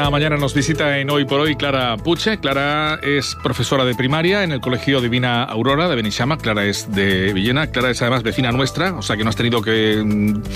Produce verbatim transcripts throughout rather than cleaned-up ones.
Esta mañana nos visita en Hoy por Hoy Clara Puche. Clara es profesora de primaria en el Colegio Divina Aurora de Benixama. Clara es de Villena. Clara es además vecina nuestra, o sea que no has tenido que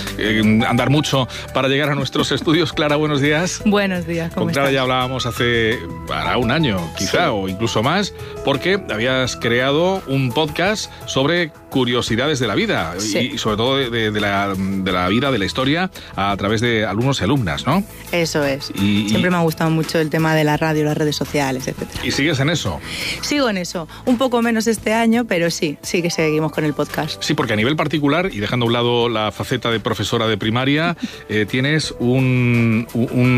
eh, andar mucho para llegar a nuestros estudios. Clara, buenos días. Buenos días, ¿cómo Con Clara estás? ya hablábamos hace para un año, quizá, sí, o incluso más, porque habías creado un podcast sobre curiosidades de la vida, sí, y, y sobre todo de, de, de, la, de la vida, de la historia, a través de alumnos y alumnas, ¿no? Eso es. Y, Siempre y, me ha gustado mucho el tema de la radio, las redes sociales, etcétera. ¿Y sigues en eso? Sigo en eso. Un poco menos este año, pero sí, sí que seguimos con el podcast. Sí, porque a nivel particular, y dejando a un lado la faceta de profesora de primaria, eh, tienes un...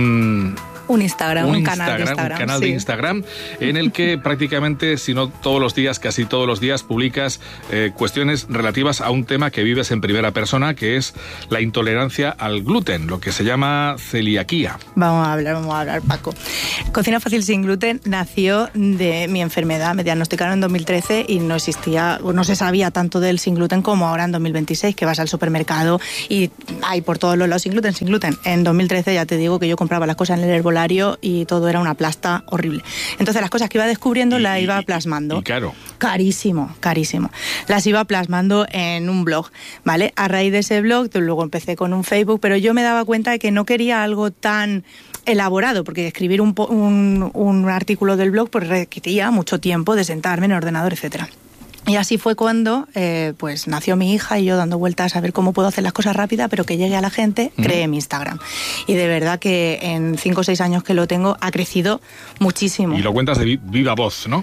un Un Instagram, un, un canal de Instagram. Un canal sí. de Instagram en el que prácticamente, si no todos los días, casi todos los días, publicas eh, cuestiones relativas a un tema que vives en primera persona, que es la intolerancia al gluten, lo que se llama celiaquía. Vamos a hablar, vamos a hablar, Paco. Cocina Fácil Sin Gluten nació de mi enfermedad. Me diagnosticaron en dos mil trece y no existía, no se sabía tanto del sin gluten como ahora en dos mil veintiséis, que vas al supermercado y hay por todos los lados sin gluten, sin gluten. En dos mil trece ya te digo que yo compraba las cosas en el herbolario y todo era una plasta horrible. Entonces las cosas que iba descubriendo y, las iba y, plasmando. Y caro. Carísimo, carísimo. Las iba plasmando en un blog, ¿vale? A raíz de ese blog, luego empecé con un Facebook, pero yo me daba cuenta de que no quería algo tan elaborado, porque escribir un, un, un artículo del blog pues requería mucho tiempo de sentarme en el ordenador, etcétera. Y así fue cuando eh, pues nació mi hija y yo dando vueltas a ver cómo puedo hacer las cosas rápidas, pero que llegue a la gente, uh-huh. creé mi Instagram. Y de verdad que en cinco o seis años que lo tengo ha crecido muchísimo. Y lo cuentas de viva voz, ¿no?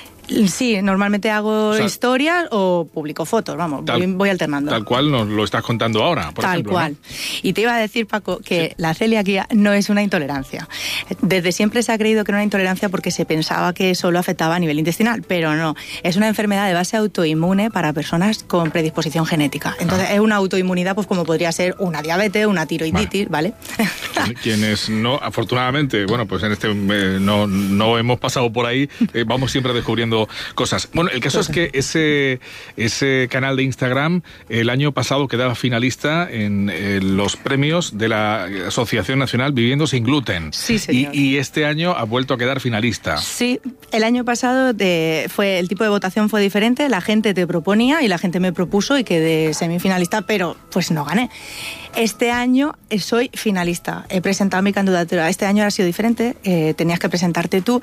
Sí, normalmente hago o sea, historias o publico fotos, vamos, tal, voy, voy alternando. Tal cual nos lo estás contando ahora, por Tal ejemplo, cual. ¿no? Y te iba a decir, Paco, que sí. la celiaquía no es una intolerancia. Desde siempre se ha creído que era una intolerancia porque se pensaba que solo afectaba a nivel intestinal, pero no. Es una enfermedad de base autoinmune para personas con predisposición genética. Entonces ah. es una autoinmunidad pues como podría ser una diabetes, una tiroiditis, ¿vale? ¿vale? Quienes no, afortunadamente, bueno, pues en este eh, no, no hemos pasado por ahí, eh, vamos siempre descubriendo cosas. Bueno, el caso cosas. es que ese, ese canal de Instagram el año pasado quedaba finalista en, en los premios de la Asociación Nacional Viviendo Sin Gluten. Sí, señor. Y, y este año ha vuelto a quedar finalista. Sí, el año pasado de, fue el tipo de votación fue diferente, la gente te proponía y la gente me propuso y quedé semifinalista, pero pues no gané. Este año soy finalista, he presentado mi candidatura. Este año ha sido diferente, eh, tenías que presentarte tú.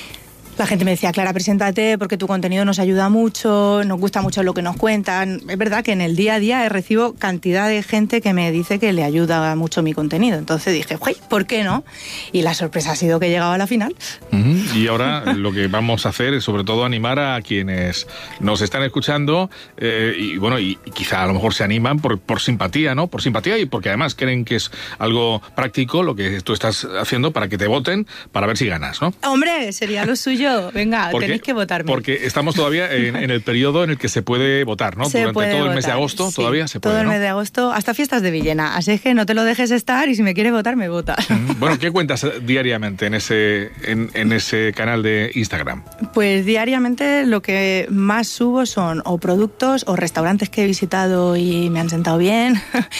La gente me decía, Clara, preséntate porque tu contenido nos ayuda mucho, nos gusta mucho lo que nos cuentan. Es verdad que en el día a día recibo cantidad de gente que me dice que le ayuda mucho mi contenido. Entonces dije, ¡uy! ¿Por qué no? Y la sorpresa ha sido que he llegado a la final. Uh-huh. Y ahora lo que vamos a hacer es sobre todo animar a quienes nos están escuchando eh, y bueno, y, y quizá a lo mejor se animan por, por simpatía, ¿no? Por simpatía y porque además creen que es algo práctico lo que tú estás haciendo para que te voten, para ver si ganas, ¿no? Hombre, sería lo suyo. Venga, porque, tenéis que votarme. Porque estamos todavía en, en el periodo en el que se puede votar, ¿no? Se Durante puede todo el votar, mes de agosto sí, todavía se puede, todo el ¿no? mes de agosto, hasta fiestas de Villena. Así es que no te lo dejes estar y si me quieres votar, me vota. Bueno, ¿qué cuentas diariamente en ese, en, en ese canal de Instagram? Pues diariamente lo que más subo son o productos o restaurantes que he visitado y me han sentado bien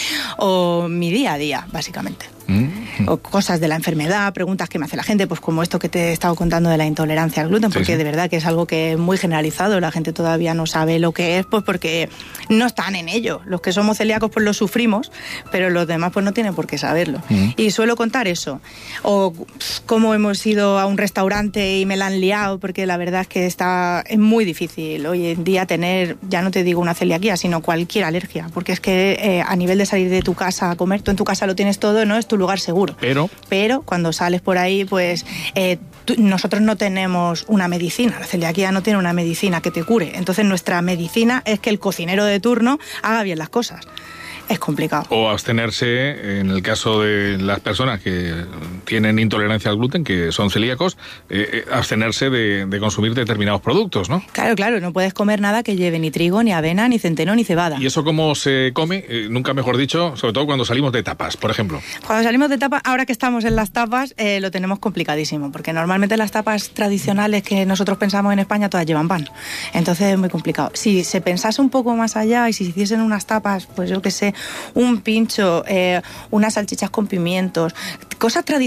o mi día a día, básicamente. Mm-hmm. O cosas de la enfermedad, preguntas que me hace la gente, pues como esto que te he estado contando de la intolerancia al gluten, porque sí, sí. de verdad que es algo que es muy generalizado, la gente todavía no sabe lo que es, pues porque no están en ello. Los que somos celíacos pues lo sufrimos, pero los demás pues no tienen por qué saberlo. Mm-hmm. Y suelo contar eso, o cómo hemos ido a un restaurante y me la han liado, porque la verdad es que está, es muy difícil hoy en día tener, ya no te digo una celiaquía, sino cualquier alergia, porque es que eh, a nivel de salir de tu casa a comer, tú en tu casa lo tienes todo, no es tu lugar seguro. Pero, pero cuando sales por ahí, pues eh, tú, nosotros no tenemos una medicina. La celiaquía no tiene una medicina que te cure. Entonces nuestra medicina es que el cocinero de turno haga bien las cosas. Es complicado. O abstenerse, en el caso de las personas que tienen intolerancia al gluten, que son celíacos, eh, abstenerse de, de consumir determinados productos, ¿no? Claro, claro, no puedes comer nada que lleve ni trigo, ni avena, ni centeno, ni cebada. ¿Y eso cómo se come? Eh, nunca mejor dicho, sobre todo cuando salimos de tapas, por ejemplo. Cuando salimos de tapas, ahora que estamos en las tapas, eh, lo tenemos complicadísimo, porque normalmente las tapas tradicionales que nosotros pensamos en España todas llevan pan. Entonces es muy complicado. Si se pensase un poco más allá y si se hiciesen unas tapas, pues yo qué sé, un pincho, eh, unas salchichas con pimientos, cosas tradicionales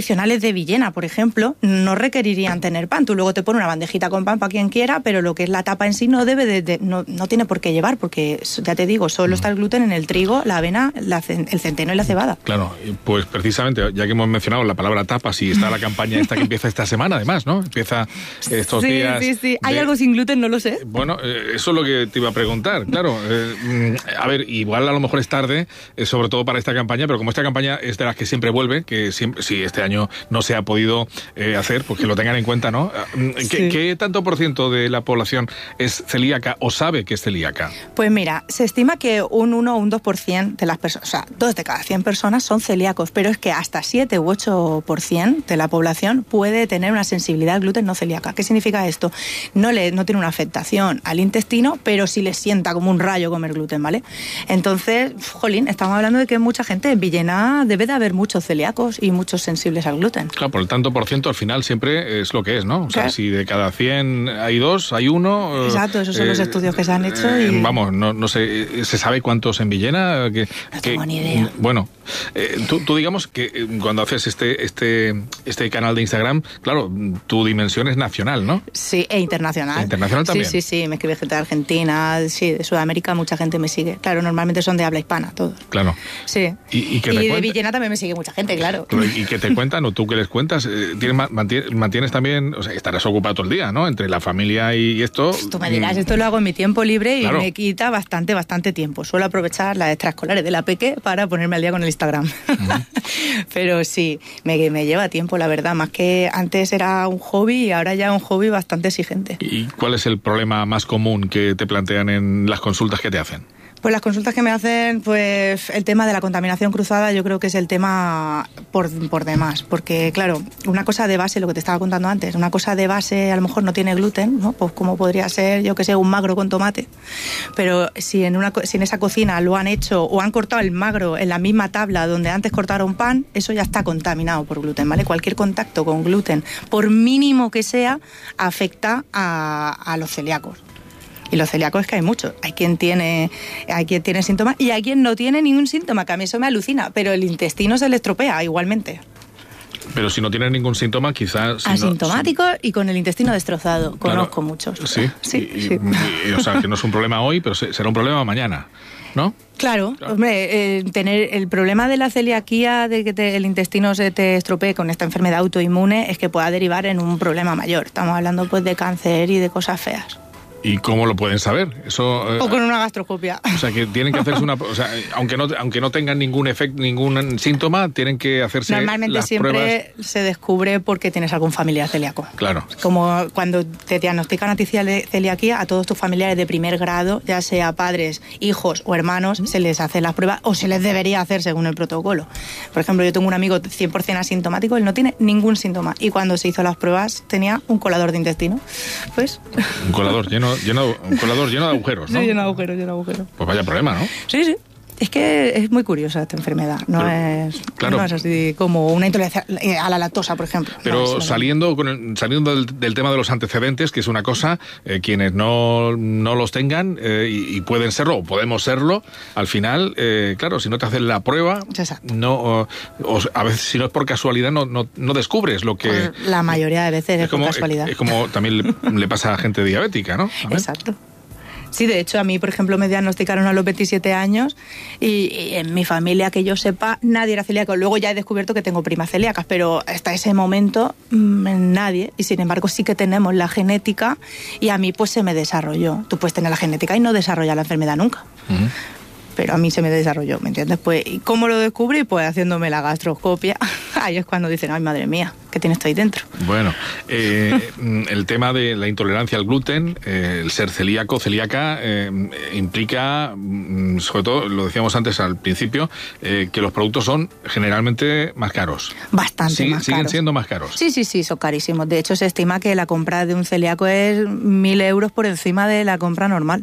tradicionales de Villena, por ejemplo, no requerirían tener pan. Tú luego te pones una bandejita con pan para quien quiera, pero lo que es la tapa en sí no debe de, de no, no tiene por qué llevar, porque ya te digo, solo está el gluten en el trigo, la avena, la, el centeno y la cebada. Claro, pues precisamente, ya que hemos mencionado la palabra tapas y está la campaña esta que empieza esta semana, además, ¿no? Empieza estos sí, días. Sí, sí, sí. ¿Hay de... algo sin gluten? No lo sé. Bueno, eh, eso es lo que te iba a preguntar, claro. Eh, a ver, igual a lo mejor es tarde, eh, sobre todo para esta campaña, pero como esta campaña es de las que siempre vuelve, que siempre, si este año no se ha podido eh, hacer, pues que lo tengan en cuenta, ¿no? ¿Qué, sí. ¿Qué tanto por ciento de la población es celíaca o sabe que es celíaca? Pues mira, se estima que un uno o un dos por ciento de las personas, o sea, dos de cada cien personas son celíacos, pero es que hasta siete u ocho por ciento de la población puede tener una sensibilidad al gluten no celíaca. ¿Qué significa esto? No, le, no tiene una afectación al intestino, pero sí le sienta como un rayo comer gluten, ¿vale? Entonces, jolín, estamos hablando de que mucha gente en Villena debe de haber muchos celíacos y muchos sensibles al gluten. Claro, por el tanto por ciento al final siempre es lo que es, ¿no? O sea, ¿qué? Si de cada cien hay dos, hay uno... Exacto, esos son eh, los estudios que se han hecho eh, y... Vamos, no, no sé, ¿se sabe cuántos en Villena? Que, no tengo que, ni idea. Bueno, eh, tú, tú digamos que cuando haces este, este, este canal de Instagram, claro, tu dimensión es nacional, ¿no? Sí, e internacional. ¿E internacional también? Sí, sí, sí, me escribe gente de Argentina, sí, de Sudamérica mucha gente me sigue. Claro, normalmente son de habla hispana todos. Claro. Sí. Y, y, que y te de cuenta... Villena también me sigue mucha gente, claro. ¿Y qué te cuentan o tú qué les cuentas? ¿Tienes, mantienes, mantienes también, o sea, estarás ocupado todo el día, ¿no? Entre la familia y esto... Pues tú me dirás, esto lo hago en mi tiempo libre y claro. me quita bastante, bastante tiempo. Suelo aprovechar las extraescolares de la peque para ponerme al día con el Instagram. Uh-huh. Pero sí, me, me lleva tiempo, la verdad. Más que antes era un hobby y ahora ya un hobby bastante exigente. ¿Y cuál es el problema más común que te plantean en las consultas que te hacen? Pues las consultas que me hacen, pues el tema de la contaminación cruzada yo creo que es el tema por, por demás, porque claro, una cosa de base, lo que te estaba contando antes, una cosa de base a lo mejor no tiene gluten, ¿no? Pues como podría ser, yo que sé, un magro con tomate, pero si en, una, si en esa cocina lo han hecho o han cortado el magro en la misma tabla donde antes cortaron pan, eso ya está contaminado por gluten, ¿vale? Cualquier contacto con gluten, por mínimo que sea, afecta a, a los celíacos. Y los celíacos es que hay muchos. Hay quien tiene, hay quien tiene síntomas y hay quien no tiene ningún síntoma, que a mí eso me alucina, pero el intestino se le estropea igualmente. Pero si no tienes ningún síntoma, quizás... Si Asintomático no, si... y con el intestino destrozado. Claro, conozco muchos. Sí, sí, y, sí. Y, y, o sea, que no es un problema hoy, pero será un problema mañana, ¿no? Claro, claro. hombre, eh, tener el problema de la celiaquía, de que te, el intestino se te estropee con esta enfermedad autoinmune, es que pueda derivar en un problema mayor. Estamos hablando pues de cáncer y de cosas feas. ¿Y cómo lo pueden saber? Eso, eh, o con una gastroscopia. O sea, que tienen que hacerse una... O sea, aunque no, aunque no tengan ningún efecto, ningún síntoma, tienen que hacerse Normalmente las siempre pruebas... se descubre porque tienes algún familiar celíaco. Claro. Como cuando te diagnostican a ti celiaquía, a todos tus familiares de primer grado, ya sea padres, hijos o hermanos, se les hace las pruebas o se les debería hacer según el protocolo. Por ejemplo, yo tengo un amigo cien por ciento asintomático, él no tiene ningún síntoma y cuando se hizo las pruebas tenía un colador de intestino. Pues... Un colador lleno... Lleno, un colador lleno de agujeros, ¿no? Sí, lleno de agujeros, lleno de agujeros. Pues vaya problema, ¿no? Sí, sí. Es que es muy curiosa esta enfermedad. No, pero, es, claro. no es así como una intolerancia a la lactosa, por ejemplo. Pero no, saliendo con el, saliendo del, del tema de los antecedentes, que es una cosa, eh, quienes no, no los tengan eh, y, y pueden serlo o podemos serlo, al final, eh, claro, si no te hacen la prueba, exacto. no o, o a veces si no es por casualidad no, no, no descubres lo que... Pues la mayoría de veces es, es como, por casualidad. Es, es como también le, le pasa a gente diabética, ¿no? Exacto. Sí, de hecho, a mí, por ejemplo, me diagnosticaron a los veintisiete años y, y en mi familia, que yo sepa, nadie era celíaco. Luego ya he descubierto que tengo primas celíacas, pero hasta ese momento mmm, nadie. Y sin embargo, sí que tenemos la genética y a mí pues se me desarrolló. Tú puedes tener la genética y no desarrollar la enfermedad nunca. Uh-huh. Pero a mí se me desarrolló, ¿me entiendes? Pues, ¿y cómo lo descubrí? Pues haciéndome la gastroscopia. Ahí es cuando dicen, ay, madre mía, ¿qué tienes ahí dentro? Bueno, eh, el tema de la intolerancia al gluten, eh, el ser celíaco, celíaca, eh, implica, sobre todo, lo decíamos antes al principio, eh, que los productos son generalmente más caros. Bastante sí, más ¿Siguen caros. siendo más caros? Sí, sí, sí, son carísimos. De hecho, se estima que la compra de un celíaco es mil euros por encima de la compra normal.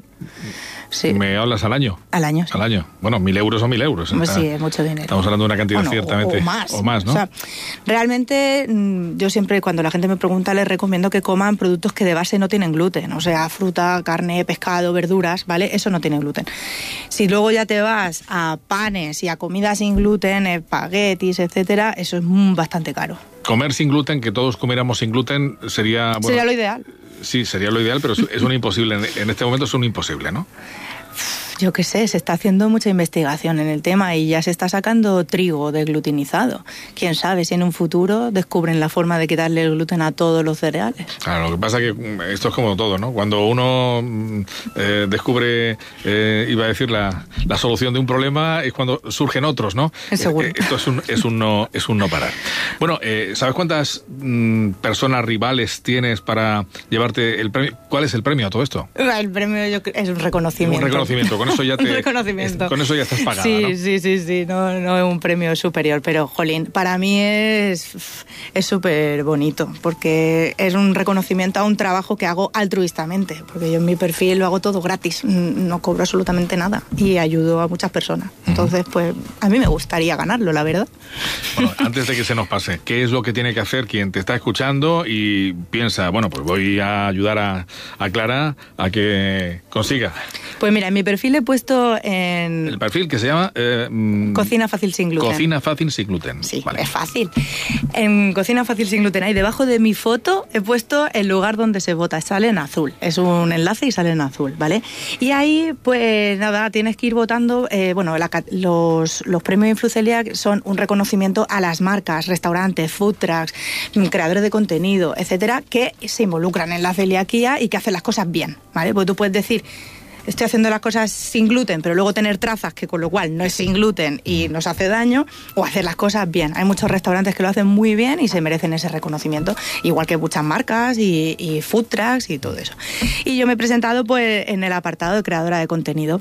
Sí. ¿Me hablas al año? Al año, sí. Al año. Bueno, mil euros o mil euros. Pues sí, es mucho dinero. Estamos hablando de una cantidad bueno, ciertamente. O más. O más, ¿no? O sea, realmente coman, yo siempre cuando la gente me pregunta les recomiendo que coman productos que de base no tienen gluten, o sea, fruta, carne, pescado, verduras, ¿vale? Eso no tiene gluten. Si luego ya te vas a panes y a comida sin gluten, espaguetis, etcétera, eso es bastante caro. Comer sin gluten, que todos comiéramos sin gluten, sería... Bueno, sería lo ideal. Sí, sería lo ideal, pero es un imposible. En este momento es un imposible, ¿no? Yo qué sé, se está haciendo mucha investigación en el tema y ya se está sacando trigo desglutinizado. Quién sabe si en un futuro descubren la forma de quitarle el gluten a todos los cereales. Claro, lo que pasa es que esto es como todo, ¿no? Cuando uno eh, descubre, eh, iba a decir, la, la solución de un problema, es cuando surgen otros, ¿no? Es seguro. Eh, esto es un, es un, no, es un no parar. Bueno, eh, ¿sabes cuántas mm, personas rivales tienes para llevarte el premio? ¿Cuál es el premio a todo esto? El premio yo, es un reconocimiento. Un reconocimiento. Con eso ya te, reconocimiento. Con eso ya estás pagada, sí, ¿no? Sí, sí, sí, no, no es un premio superior, pero, jolín, para mí es es súper bonito, porque es un reconocimiento a un trabajo que hago altruistamente, porque yo en mi perfil lo hago todo gratis, no cobro absolutamente nada y ayudo a muchas personas. Entonces, pues, a mí me gustaría ganarlo, la verdad. Bueno, antes de que se nos pase, ¿qué es lo que tiene que hacer quien te está escuchando y piensa, bueno, pues voy a ayudar a, a Clara a que consiga? Pues mira, en mi perfil he puesto en... El perfil que se llama... Eh, Cocina Fácil Sin Gluten. Cocina Fácil Sin Gluten. Sí, vale. Es fácil. En Cocina Fácil Sin Gluten, ahí debajo de mi foto he puesto el lugar donde se vota. Sale en azul. Es un enlace y sale en azul, ¿vale? Y ahí, pues nada, tienes que ir votando... Eh, bueno, la, los, los premios Influceliac son un reconocimiento a las marcas, restaurantes, food trucks, creadores de contenido, etcétera, que se involucran en la celiaquía y que hacen las cosas bien, ¿vale? Porque tú puedes decir... estoy haciendo las cosas sin gluten, pero luego tener trazas que con lo cual no es sin gluten y nos hace daño, o hacer las cosas bien. Hay muchos restaurantes que lo hacen muy bien y se merecen ese reconocimiento, igual que muchas marcas y, y food trucks y todo eso. Y yo me he presentado pues en el apartado de creadora de contenido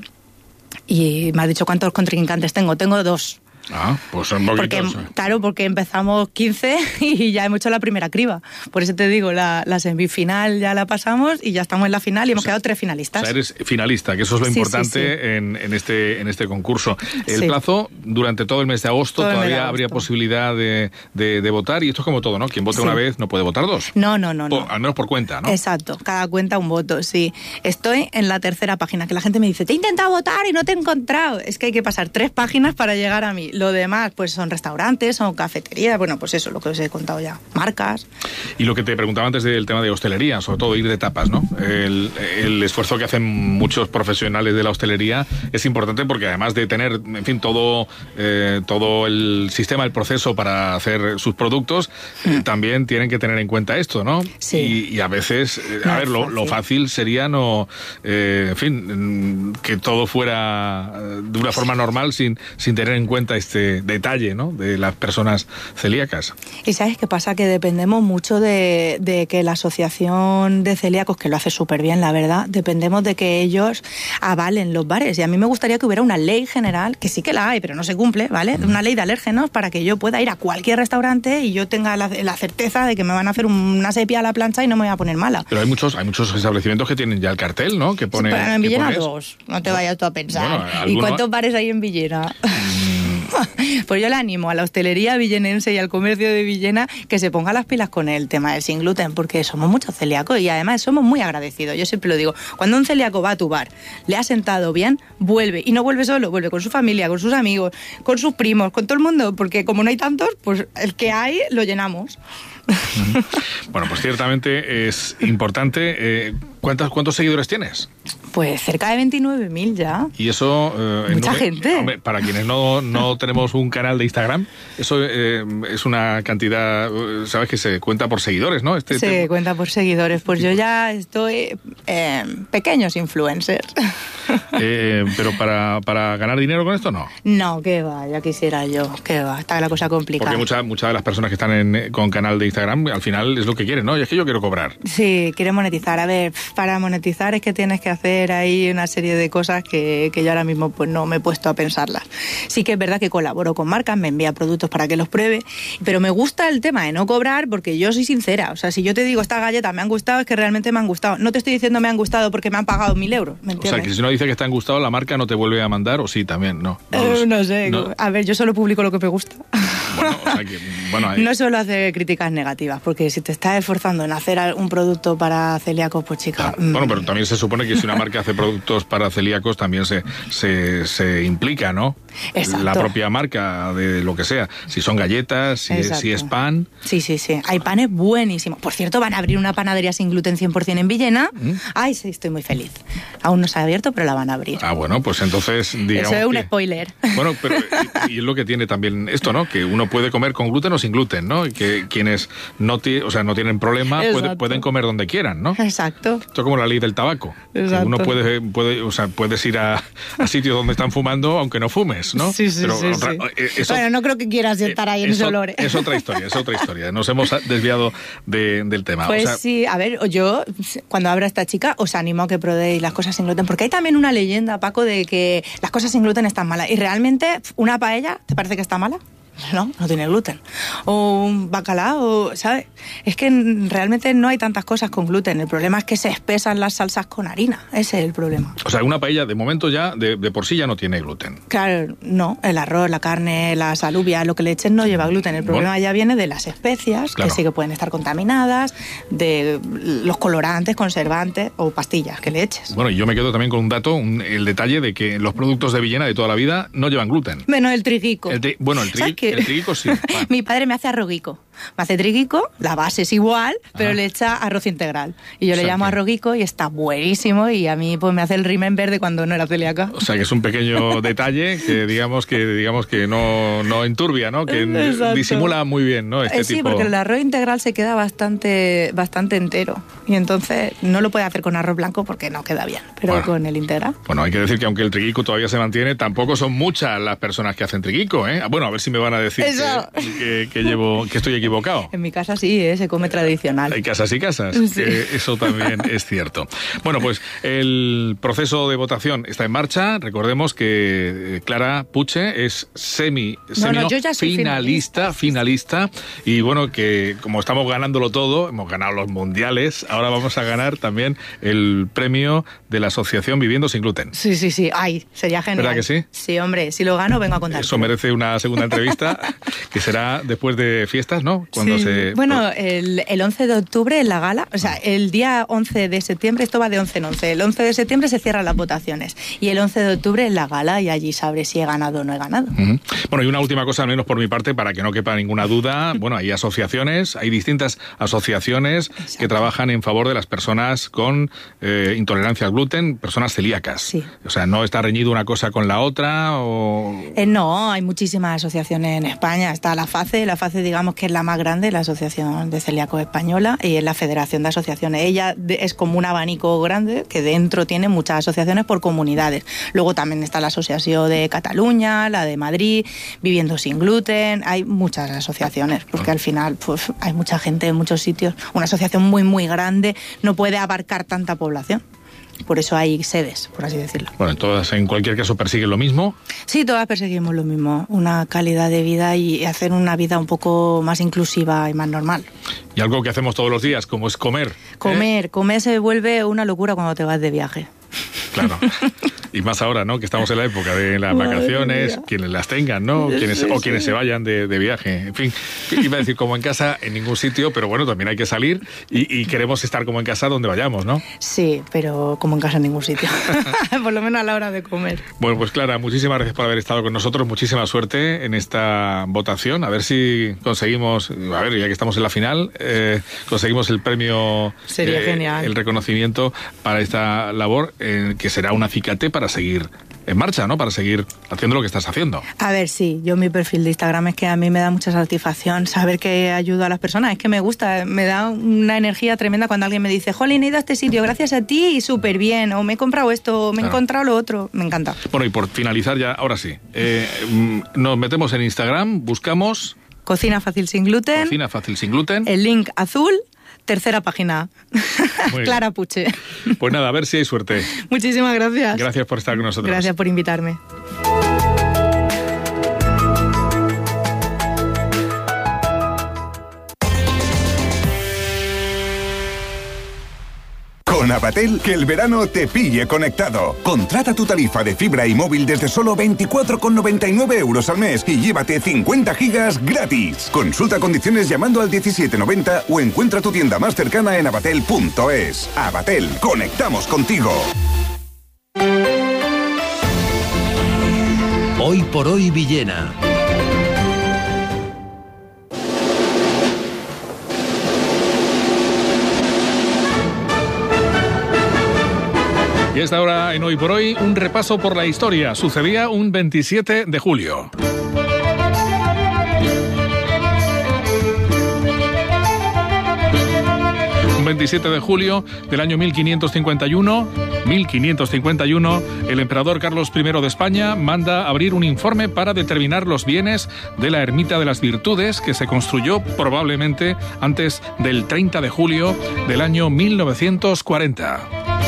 y me has dicho cuántos contrincantes tengo. Tengo dos. Ah, pues son poquitos. Porque, claro, porque empezamos quince y ya hemos hecho la primera criba. Por eso te digo, la, la semifinal ya la pasamos y ya estamos en la final y hemos o sea, quedado tres finalistas. O sea, eres finalista, que eso es lo sí, importante sí, sí. En, en, este, en este concurso. El sí. plazo, durante todo el mes de agosto, todo todavía de agosto. habría posibilidad de, de, de votar y esto es como todo, ¿no? Quien vote sí. una vez no puede votar dos. No, no, no. O, no. al menos por cuenta, ¿no? Exacto, cada cuenta un voto, sí. Estoy en la tercera página, que la gente me dice, te he intentado votar y no te he encontrado. Es que hay que pasar tres páginas para llegar a mí. Lo demás, pues son restaurantes, son cafeterías, bueno, pues eso, lo que os he contado ya, marcas. Y lo que te preguntaba antes del tema de hostelería, sobre todo ir de tapas, ¿no? El, el esfuerzo que hacen muchos profesionales de la hostelería es importante porque además de tener, en fin, todo, eh, todo el sistema, el proceso para hacer sus productos, mm. eh, también tienen que tener en cuenta esto, ¿no? Sí. Y, y a veces, eh, no a ver, lo, lo fácil sería no, eh, en fin, que todo fuera de una forma normal sin, sin tener en cuenta este detalle, ¿no? De las personas celíacas. Y ¿sabes qué pasa? Que dependemos mucho de, de que la asociación de celíacos, que lo hace súper bien, la verdad, dependemos de que ellos avalen los bares. Y a mí me gustaría que hubiera una ley general, que sí que la hay, pero no se cumple, ¿vale? Mm. Una ley de alérgenos para que yo pueda ir a cualquier restaurante y yo tenga la, la certeza de que me van a hacer una sepia a la plancha y no me voy a poner mala. Pero hay muchos, hay muchos establecimientos que tienen ya el cartel, ¿no? Que pone... Sí, pero en Villena pones... dos, no te vayas tú a pensar. Bueno, ¿alguno? ¿Y cuántos bares hay en Villena? Pues yo le animo a la hostelería villenense y al comercio de Villena que se ponga las pilas con el tema del sin gluten, porque somos muchos celíacos y además somos muy agradecidos. Yo siempre lo digo, cuando un celíaco va a tu bar, le ha sentado bien, vuelve. Y no vuelve solo, vuelve con su familia, con sus amigos, con sus primos, con todo el mundo, porque como no hay tantos, pues el que hay lo llenamos. Bueno, pues ciertamente es importante. Eh, ¿cuántos, ¿Cuántos seguidores tienes? Pues cerca de veintinueve mil ya. Y eso... Eh, Mucha no, gente. Hombre, para quienes no, no tenemos un canal de Instagram, eso eh, es una cantidad, sabes que se cuenta por seguidores, ¿no? Este, se este... cuenta por seguidores. Pues yo ya estoy eh, pequeños influencers. Eh, pero para, para ganar dinero con esto, no. No, que va, ya quisiera yo, que va, está la cosa complicada. Porque muchas muchas de las personas que están en, con canal de Instagram, al final es lo que quieren, ¿no? Y es que yo quiero cobrar. Sí, quiero monetizar. A ver, para monetizar es que tienes que hacer ahí una serie de cosas que, que yo ahora mismo pues no me he puesto a pensarlas. Sí que es verdad que colaboro con marcas, me envía productos para que los pruebe, pero me gusta el tema de no cobrar porque yo soy sincera. O sea, si yo te digo estas galletas me han gustado, es que realmente me han gustado. No te estoy diciendo me han gustado porque me han pagado mil euros, ¿me entiendes? O sea, que si no dice que te han gustado, la marca no te vuelve a mandar, o sí, también, no. No, eh, no sé, no. A ver, yo solo publico lo que me gusta. Bueno, o sea que, bueno, hay... No suelo hacer críticas negativas, porque si te estás esforzando en hacer un producto para celíacos, pues chica... Claro. Bueno, pero también se supone que si una marca hace productos para celíacos también se, se, se implica, ¿no? Exacto. La propia marca de lo que sea. Si son galletas, si, si es pan... Sí, sí, sí. Hay panes buenísimos. Por cierto, van a abrir una panadería sin gluten cien por ciento en Villena. ¿Mm? Ay, sí, estoy muy feliz. Aún no se ha abierto, pero la van a abrir. Ah, bueno, pues entonces digamos Eso es un que... spoiler. Bueno, pero y, y es lo que tiene también esto, ¿no? Que uno puede comer con gluten o sin gluten, ¿no? Y que quienes no, ti, o sea, no tienen problema puede, pueden comer donde quieran, ¿no? Exacto. Esto es como la ley del tabaco. Exacto. Uno puede, puede, o sea, puedes ir a, a sitios donde están fumando aunque no fumes, ¿no? Sí, sí, pero sí, otra, sí. Eso, bueno, no creo que quieras estar ahí en eso, ese olor. Es otra historia, es otra historia. Nos hemos desviado de, del tema. Pues o sea, sí, a ver, yo cuando abra esta chica os animo a que probéis las cosas sin gluten, porque hay también una leyenda, Paco, de que las cosas sin gluten están malas. Y realmente, una paella, ¿te parece que está mala? No, no tiene gluten. O un bacalao, ¿sabes? Es que realmente no hay tantas cosas con gluten. El problema es que se espesan las salsas con harina. Ese es el problema. O sea, una paella de momento ya, de, de por sí ya no tiene gluten. Claro, no. El arroz, la carne, las alubias, lo que le echen no lleva gluten. El problema bueno, ya viene de las especias, claro, que sí que pueden estar contaminadas, de los colorantes, conservantes o pastillas que le eches. Bueno, y yo me quedo también con un dato, un, el detalle de que los productos de Villena de toda la vida no llevan gluten. Menos el triguico. El tri, bueno, el triguico. El triguico sí. Ah. Mi padre me hace arroguico. Me hace triguico, la base es igual, pero ah. le echa arroz integral. Y yo o sea le llamo que... arroguico y está buenísimo. Y a mí pues me hace el remember de cuando no era celíaca. O sea que es un pequeño detalle que digamos que digamos que no, no enturbia, ¿no? Que Exacto. disimula muy bien, ¿no? Este eh, sí, tipo... porque el arroz integral se queda bastante, bastante entero. Y entonces no lo puede hacer con arroz blanco porque no queda bien. Pero bueno, con el integral. Bueno, hay que decir que aunque el triguico todavía se mantiene, tampoco son muchas las personas que hacen triguico, ¿eh? Bueno, a ver si me van a decir que, que, que llevo, que estoy equivocado. En mi casa sí, ¿eh? Se come tradicional. Hay casas y casas, sí. Que eso también es cierto. Bueno, pues el proceso de votación está en marcha. Recordemos que Clara Puche es semi, no, no, yo finalista, ya soy finalista, finalista, y bueno, que como estamos ganándolo todo, hemos ganado los mundiales, ahora vamos a ganar también el premio de la Asociación Viviendo Sin Gluten. Sí, sí, sí. Ay, sería genial. ¿Verdad que sí? Sí, hombre, si lo gano, vengo a contar. Eso merece una segunda entrevista, que será después de fiestas, ¿no? Cuando sí. se... Bueno, el, el once de octubre en la gala, o sea, el día once de septiembre, esto va de once en once, el once de septiembre se cierran las votaciones y el once de octubre en la gala y allí sabré si he ganado o no he ganado. Uh-huh. Bueno, y una última cosa, al menos por mi parte, para que no quepa ninguna duda, bueno, hay asociaciones, hay distintas asociaciones Exacto. que trabajan en favor de las personas con eh, intolerancia al gluten, personas celíacas. Sí. O sea, ¿no está reñido una cosa con la otra o...? Eh, no, hay muchísimas asociaciones en España. Está la FACE, la FACE digamos que es la más grande, la Asociación de Celíacos Española, y es la Federación de Asociaciones. Ella es como un abanico grande que dentro tiene muchas asociaciones por comunidades. Luego también está la Asociación de Cataluña, la de Madrid, Viviendo Sin Gluten. Hay muchas asociaciones, porque al final pues, hay mucha gente en muchos sitios. Una asociación muy, muy grande no puede abarcar tanta población. Por eso hay sedes, por así decirlo. Bueno, todas en cualquier caso persiguen lo mismo. Sí, todas perseguimos lo mismo, una calidad de vida y hacer una vida un poco más inclusiva y más normal. Y algo que hacemos todos los días, como es comer. Comer, ¿eh? Comer se vuelve una locura cuando te vas de viaje. Claro. Y más ahora, ¿no? Que estamos en la época de las Madre vacaciones, mía. Quienes las tengan, ¿no? Quienes, sí, o quienes sí. se vayan de, de viaje. En fin, iba a decir como en casa, en ningún sitio, pero bueno, también hay que salir y, y queremos estar como en casa donde vayamos, ¿no? Sí, pero como en casa en ningún sitio. Por lo menos a la hora de comer. Bueno, pues Clara, muchísimas gracias por haber estado con nosotros. Muchísima suerte en esta votación. A ver si conseguimos, a ver, ya que estamos en la final, eh, conseguimos el premio. Sería eh, genial. El reconocimiento para esta labor, eh, que será un acicate para seguir en marcha, ¿no? Para seguir haciendo lo que estás haciendo. A ver, sí, yo mi perfil de Instagram es que a mí me da mucha satisfacción saber que ayudo a las personas, es que me gusta, me da una energía tremenda cuando alguien me dice, jolín, he ido a este sitio gracias a ti y súper bien, o me he comprado esto, o me claro. he encontrado lo otro, me encanta. Bueno, y por finalizar ya, ahora sí, eh, nos metemos en Instagram, buscamos... Cocina Fácil Sin Gluten. Cocina Fácil Sin Gluten. El link azul. Tercera página. Clara Puche. Pues nada, a ver si hay suerte. Muchísimas gracias. Gracias por estar con nosotros. Gracias por invitarme. Con con Abatel, que el verano te pille conectado. Contrata tu tarifa de fibra y móvil desde solo veinticuatro con noventa y nueve euros al mes y llévate cincuenta gigas gratis. Consulta condiciones llamando al diecisiete noventa o encuentra tu tienda más cercana en abatel punto es. Abatel, conectamos contigo. Hoy por hoy Villena. Y a esta hora, en Hoy por Hoy, un repaso por la historia. Sucedía un veintisiete de julio. Un veintisiete de julio del año mil quinientos cincuenta y uno, mil quinientos cincuenta y uno, el emperador Carlos primero de España manda abrir un informe para determinar los bienes de la Ermita de las Virtudes, que se construyó probablemente antes del treinta de julio del año mil novecientos cuarenta.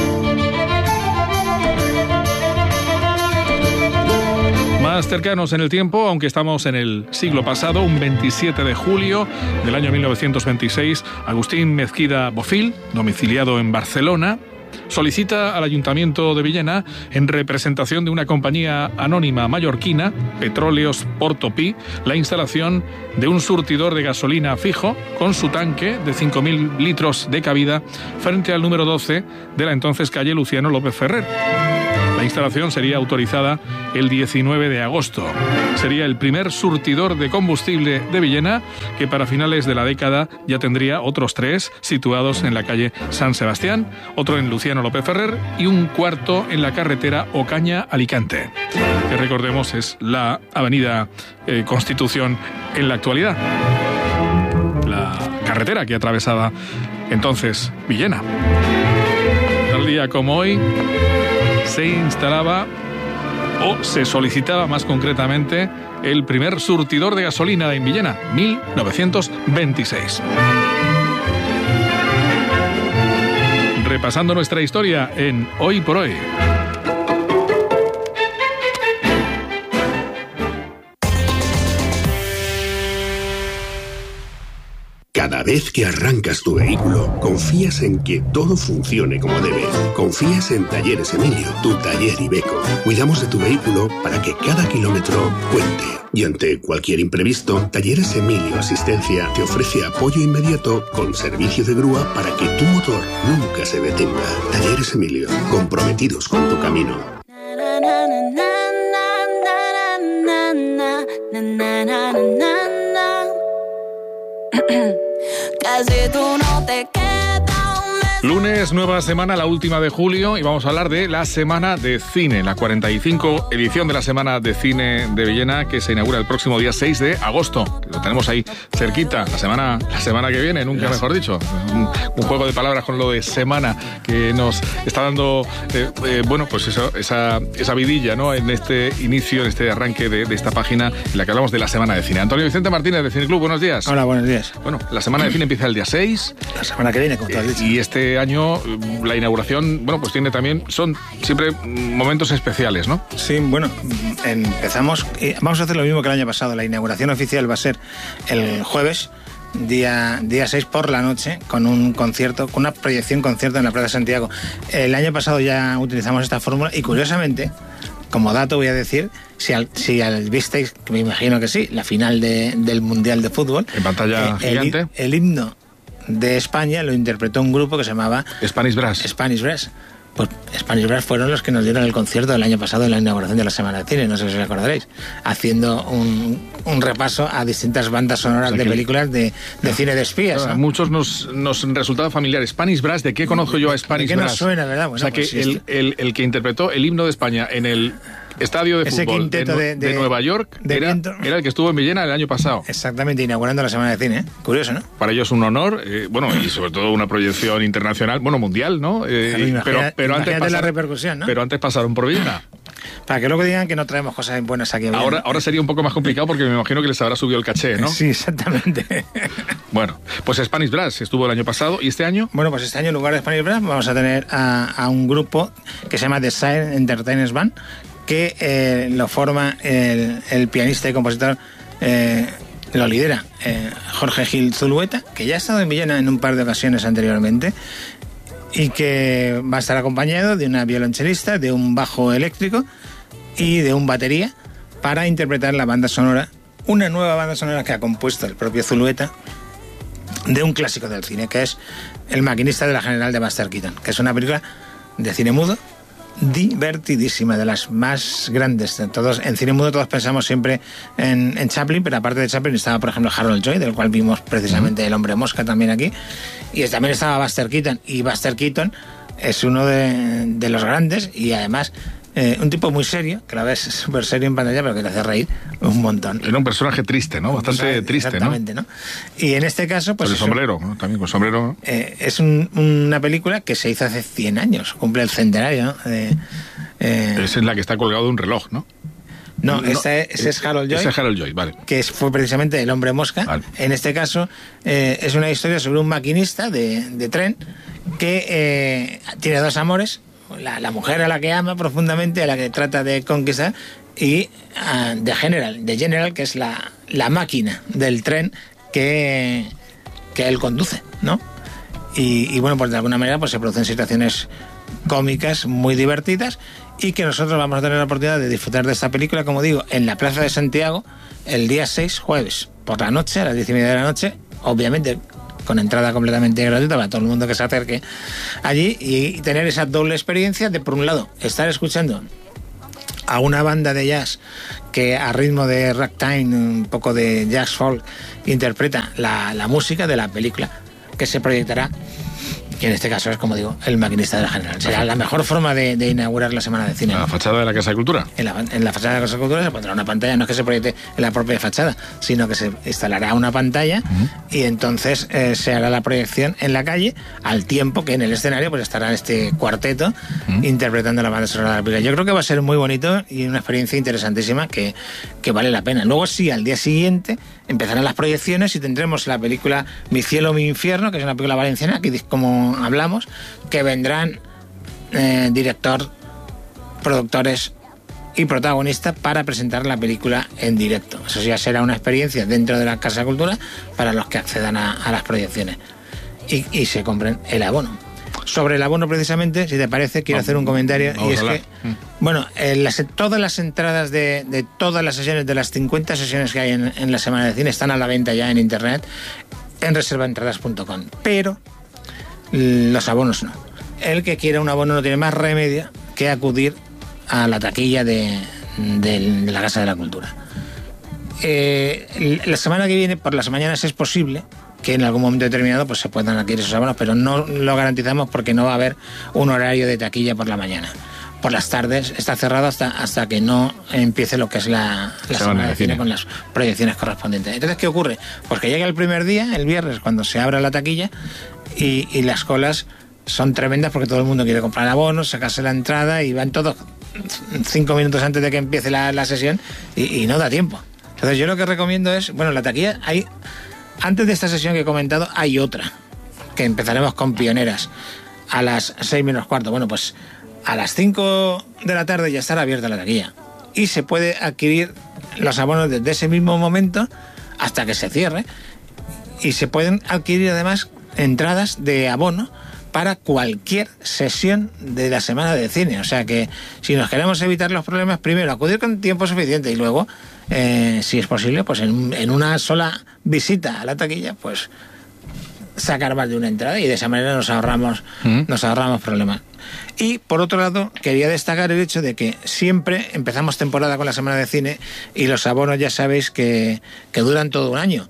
Más cercanos en el tiempo, aunque estamos en el siglo pasado, un veintisiete de julio del año mil novecientos veintiséis, Agustín Mezquida Bofill, domiciliado en Barcelona, solicita al Ayuntamiento de Villena, en representación de una compañía anónima mallorquina, Petróleos Portopí, la instalación de un surtidor de gasolina fijo con su tanque de cinco mil litros de cabida frente al número doce de la entonces calle Luciano López Ferrer. La instalación sería autorizada el diecinueve de agosto. Sería el primer surtidor de combustible de Villena, que para finales de la década ya tendría otros tres situados en la calle San Sebastián, otro en Luciano López Ferrer y un cuarto en la carretera Ocaña-Alicante, que recordemos es la avenida eh, Constitución en la actualidad. La carretera que atravesaba entonces Villena. Tal día como hoy se instalaba o se solicitaba más concretamente el primer surtidor de gasolina en Villena, mil novecientos veintiséis. Repasando nuestra historia en Hoy por Hoy. Cada vez que arrancas tu vehículo, confías en que todo funcione como debe. Confías en Talleres Emilio, tu taller Iveco. Cuidamos de tu vehículo para que cada kilómetro cuente. Y ante cualquier imprevisto, Talleres Emilio Asistencia te ofrece apoyo inmediato con servicio de grúa para que tu motor nunca se detenga. Talleres Emilio, comprometidos con tu camino. Casi tú no te quedas. Lunes, nueva semana, la última de julio, y vamos a hablar de la Semana de Cine, la cuarenta y cinco edición de la Semana de Cine de Villena, que se inaugura el próximo día seis de agosto. Lo tenemos ahí cerquita, la semana, la semana que viene, nunca mejor dicho. Un, un juego de palabras con lo de semana que nos está dando, eh, eh, bueno, pues eso, esa, esa vidilla, ¿no? En este inicio, en este arranque de, de esta página en la que hablamos de la Semana de Cine. Antonio Vicente Martínez de Cineclub, buenos días. Hola, buenos días. Bueno, la Semana de Cine empieza el día seis. La semana que viene, como tú has dicho. Y este año la inauguración, bueno, pues tiene también, son siempre momentos especiales, ¿no? Sí, bueno, empezamos, vamos a hacer lo mismo que el año pasado. La inauguración oficial va a ser el jueves, día, día seis por la noche, con un concierto, con una proyección concierto en la Plaza de Santiago. El año pasado ya utilizamos esta fórmula y curiosamente, como dato voy a decir, si, al, si al, visteis, que me imagino que sí, la final de, del Mundial de Fútbol. En pantalla eh, gigante. El, el himno de España lo interpretó un grupo que se llamaba Spanish Brass. Spanish Brass. Pues Spanish Brass fueron los que nos dieron el concierto del año pasado en la inauguración de la Semana de Cine, no sé si os acordaréis, haciendo un, un repaso a distintas bandas sonoras, o sea, de películas de, de cine de espías. Claro, ¿no? A muchos nos, nos resultaba familiar. Spanish Brass, ¿de qué conozco yo a Spanish ¿De qué Brass? nos suena, verdad? Bueno, o sea, pues que sí, el, el, el que interpretó el himno de España en el estadio de ese fútbol de, de, de, de Nueva York de era, era el que estuvo en Villena el año pasado. Exactamente, inaugurando la Semana de Cine, ¿eh? Curioso, ¿no? Para ellos un honor, eh, bueno, y sobre todo una proyección internacional, bueno, mundial, ¿no? Eh, claro, imagina, pero pero antes pasaron, la repercusión, ¿no? Pero antes pasaron por Villena. Para que luego digan que no traemos cosas buenas aquí a Villena. Ahora, ahora sería un poco más complicado porque me imagino que les habrá subido el caché, ¿no? Sí, exactamente. Bueno, pues Spanish Brass estuvo el año pasado, ¿y este año? Bueno, pues este año en lugar de Spanish Brass vamos a tener a, a un grupo que se llama The Silent Entertainers Band, que eh, lo forma el, el pianista y compositor, eh, lo lidera eh, Jorge Gil Zulueta, que ya ha estado en Villena en un par de ocasiones anteriormente, y que va a estar acompañado de una violonchelista, de un bajo eléctrico y de un batería para interpretar la banda sonora, una nueva banda sonora que ha compuesto el propio Zulueta de un clásico del cine, que es El maquinista de la General de Buster Keaton, que es una película de cine mudo divertidísima, de las más grandes de todos. En cine mudo todos pensamos siempre en, en Chaplin, pero aparte de Chaplin estaba, por ejemplo, Harold Lloyd, del cual vimos precisamente El hombre mosca también aquí, y también estaba Buster Keaton, y Buster Keaton es uno de, de los grandes, y además eh, un tipo muy serio, que la ves súper serio en pantalla, pero que te hace reír un montón. Era un personaje triste, ¿no? Bastante personaje, triste, exactamente, ¿no? ¿no? Y en este caso, pues... Con el sombrero, ¿no? También con sombrero, ¿no? Eh, es un, una película que se hizo hace cien años, cumple el centenario, ¿no? Eh, eh, es en la que está colgado de un reloj, ¿no? No, no ese, ese es Harold Lloyd. Ese es Harold Lloyd, vale. Que fue precisamente El hombre mosca. Vale. En este caso, eh, es una historia sobre un maquinista de, de tren que eh, tiene dos amores. La, la mujer a la que ama profundamente, a la que trata de conquistar, y uh, de General, de General, que es la, la máquina del tren que, que él conduce, ¿no? Y, y bueno, pues de alguna manera pues se producen situaciones cómicas muy divertidas, y que nosotros vamos a tener la oportunidad de disfrutar de esta película, como digo, en la Plaza de Santiago el día seis, jueves, por la noche, a las diez y media de la noche, obviamente con entrada completamente gratuita para todo el mundo que se acerque allí, y tener esa doble experiencia de, por un lado, estar escuchando a una banda de jazz que a ritmo de ragtime, un poco de jazz folk, interpreta la, la música de la película que se proyectará, y en este caso es, como digo, El maquinista de la General. Será la mejor forma de, de inaugurar la Semana de Cine. ¿En la fachada de la Casa de Cultura? En la, en la fachada de la Casa de Cultura se pondrá una pantalla, no es que se proyecte en la propia fachada, sino que se instalará una pantalla, uh-huh. y entonces eh, se hará la proyección en la calle, al tiempo que en el escenario pues estará este cuarteto uh-huh. interpretando la banda sonora de la película. Yo creo que va a ser muy bonito y una experiencia interesantísima que, que vale la pena. Luego sí, al día siguiente empezarán las proyecciones y tendremos la película Mi cielo, mi infierno, que es una película valenciana, que como hablamos, que vendrán eh, director, productores y protagonista para presentar la película en directo. Eso ya será una experiencia dentro de la Casa de Cultura para los que accedan a, a las proyecciones y, y se compren el abono. Sobre el abono, precisamente, si te parece, quiero vamos, hacer un comentario, y es que, bueno, en las, todas las entradas de, de todas las sesiones, de las cincuenta sesiones que hay en, en la Semana de Cine, están a la venta ya en internet, en reserva entradas punto com, pero los abonos no. El que quiera un abono no tiene más remedio que acudir a la taquilla de, de, de la Casa de la Cultura. Eh, la semana que viene, por las mañanas, es posible que en algún momento determinado pues se puedan adquirir esos abonos, pero no lo garantizamos porque no va a haber un horario de taquilla por la mañana. Por las tardes está cerrado hasta, hasta que no empiece lo que es la, la semana de cine, cine con las proyecciones correspondientes. Entonces, ¿qué ocurre? Pues que llega el primer día, el viernes, cuando se abra la taquilla, y, y las colas son tremendas porque todo el mundo quiere comprar abonos, sacarse la entrada, y van todos cinco minutos antes de que empiece la, la sesión, y, y no da tiempo. Entonces, yo lo que recomiendo es, bueno, la taquilla hay... Antes de esta sesión que he comentado, hay otra, que empezaremos con Pioneras a las seis menos cuarto. Bueno, pues a las cinco de la tarde ya estará abierta la taquilla y se puede adquirir los abonos desde ese mismo momento hasta que se cierre, y se pueden adquirir además entradas de abono para cualquier sesión de la Semana de Cine. O sea que si nos queremos evitar los problemas, primero acudir con tiempo suficiente, y luego, eh, si es posible, pues en, en una sola visita a la taquilla, pues sacar más de una entrada, y de esa manera nos ahorramos, ¿Mm? nos ahorramos problemas. Y por otro lado, quería destacar el hecho de que siempre empezamos temporada con la Semana de Cine, y los abonos ya sabéis que, que duran todo un año.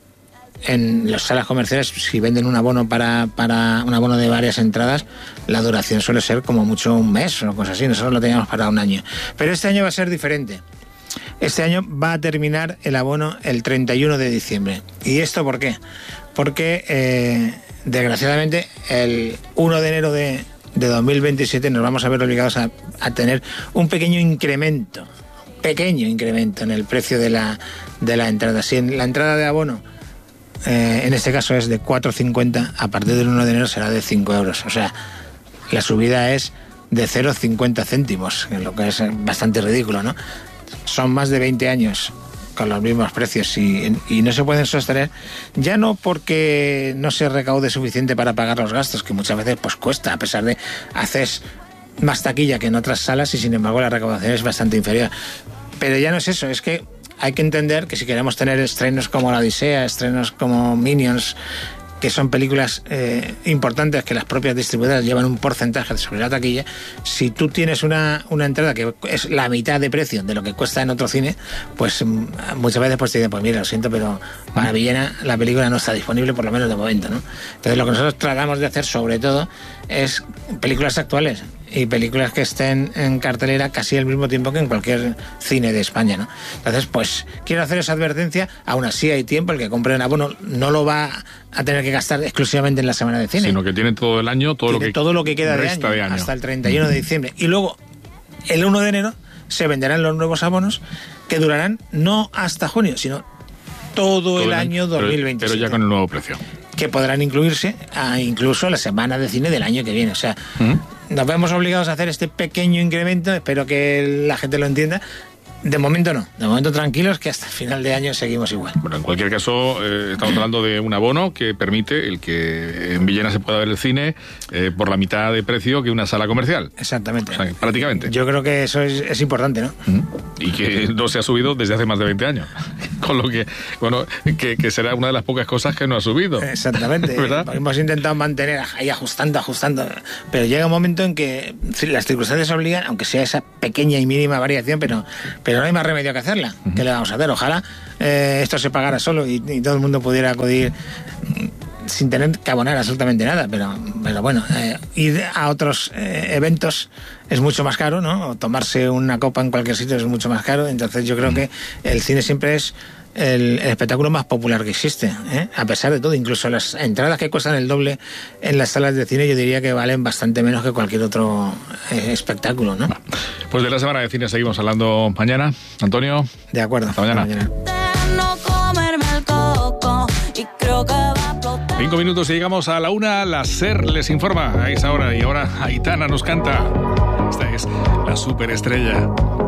En las salas comerciales, si venden un abono para, para un abono de varias entradas, la duración suele ser como mucho un mes o cosas así. Nosotros lo teníamos para un año. Pero este año va a ser diferente. Este año va a terminar el abono el treinta y uno de diciembre. ¿Y esto por qué? Porque, eh, desgraciadamente, el uno de enero de, de dos mil veintisiete nos vamos a ver obligados a, a tener un pequeño incremento, pequeño incremento en el precio de la, de la entrada. Si en la entrada de abono, Eh, en este caso es de cuatro cincuenta, a partir del uno de enero será de cinco euros. O sea, la subida es de cero coma cincuenta céntimos, lo que es bastante ridículo, ¿no? Son más de veinte años con los mismos precios y, y no se pueden sostener, ya no porque no se recaude suficiente para pagar los gastos, que muchas veces pues cuesta, a pesar de haces más taquilla que en otras salas y sin embargo la recaudación es bastante inferior. Pero ya no es eso, es que hay que entender que si queremos tener estrenos como La Odisea, estrenos como Minions, que son películas eh, importantes que las propias distribuidoras llevan un porcentaje sobre la taquilla, si tú tienes una, una entrada que es la mitad de precio de lo que cuesta en otro cine, pues muchas veces pues te dicen, pues mira, lo siento, pero para Villena la película no está disponible, por lo menos de momento, ¿no? Entonces lo que nosotros tratamos de hacer sobre todo es películas actuales y películas que estén en cartelera casi al mismo tiempo que en cualquier cine de España, ¿no? Entonces, pues, quiero hacer esa advertencia. Aún así hay tiempo, el que compre un abono no lo va a tener que gastar exclusivamente en la semana de cine. Sino que tiene todo el año, todo, lo que, todo lo que queda de año, de año, hasta el treinta y uno de diciembre. Y luego, el uno de enero, se venderán los nuevos abonos que durarán no hasta junio, sino todo, todo el año dos mil veintisiete. Pero ya con el nuevo precio. Que podrán incluirse a incluso la semana de cine del año que viene. O sea, ¿Mm? nos vemos obligados a hacer este pequeño incremento, espero que la gente lo entienda. De momento no, de momento tranquilos que hasta el final de año seguimos igual. Bueno, en cualquier caso, eh, estamos hablando de un abono que permite el que en Villena se pueda ver el cine eh, por la mitad de precio que una sala comercial. Exactamente. O sea, prácticamente. Yo creo que eso es, es importante, ¿no? Uh-huh. Y que no se ha subido desde hace más de veinte años. Con lo que, bueno, que, que será una de las pocas cosas que no ha subido. Exactamente. ¿Verdad? Hemos intentado mantener ahí ajustando, ajustando, pero llega un momento en que las circunstancias obligan, aunque sea esa pequeña y mínima variación, pero pero no hay más remedio que hacerla. Uh-huh. ¿Qué le vamos a hacer? Ojalá eh, esto se pagara solo y, y todo el mundo pudiera acudir sin tener que abonar absolutamente nada, pero, pero bueno, eh, ir a otros eh, eventos es mucho más caro, ¿no? O tomarse una copa en cualquier sitio es mucho más caro, entonces yo creo uh-huh. que el cine siempre es el, el espectáculo más popular que existe, ¿eh? A pesar de todo, incluso las entradas que cuestan el doble en las salas de cine yo diría que valen bastante menos que cualquier otro eh, espectáculo, ¿no? Pues de la semana de cine seguimos hablando mañana, Antonio. De acuerdo. Hasta mañana. Hasta mañana. Cinco minutos y llegamos a la una. La SER les informa a esa hora y ahora Aitana nos canta. Esta es la superestrella.